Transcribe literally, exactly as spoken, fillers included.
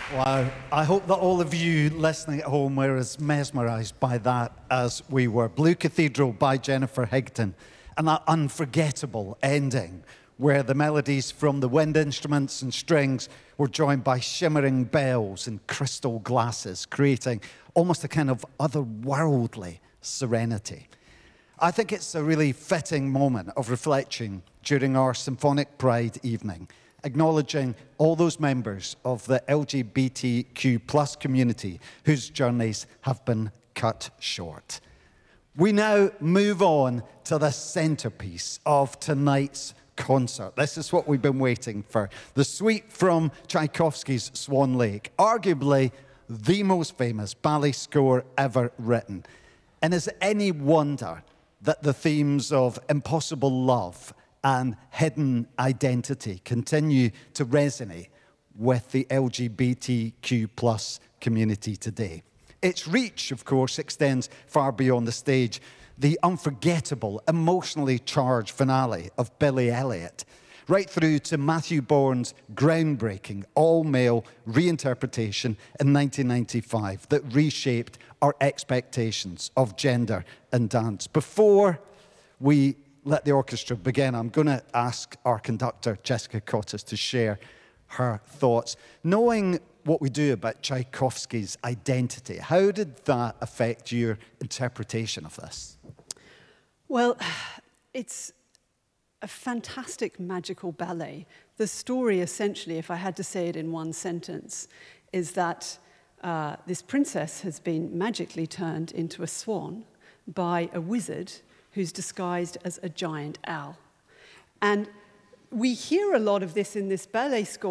Wow. I hope that all of you listening at home were as mesmerised by that as we were. Blue Cathedral by Jennifer Higdon, and that unforgettable ending where the melodies from the wind instruments and strings were joined by shimmering bells and crystal glasses, creating almost a kind of otherworldly serenity. I think it's a really fitting moment of reflection during our Symphonic Pride evening, acknowledging all those members of the L G B T Q plus community whose journeys have been cut short. We now move on to the centerpiece of tonight's concert. This is what we've been waiting for. The suite from Tchaikovsky's Swan Lake, arguably the most famous ballet score ever written. And is it any wonder that the themes of impossible love and hidden identity continue to resonate with the L G B T Q plus community today? Its reach, of course, extends far beyond the stage. The unforgettable, emotionally charged finale of Billy Elliot, right through to Matthew Bourne's groundbreaking all-male reinterpretation in nineteen ninety-five that reshaped our expectations of gender and dance. Before we let the orchestra begin, I'm going to ask our conductor, Jessica Cottas, to share her thoughts. Knowing what we do about Tchaikovsky's identity, how did that affect your interpretation of this? Well, it's a fantastic magical ballet. The story, essentially, if I had to say it in one sentence, is that uh, this princess has been magically turned into a swan by a wizard who's disguised as a giant owl. And we hear a lot of this in this ballet score.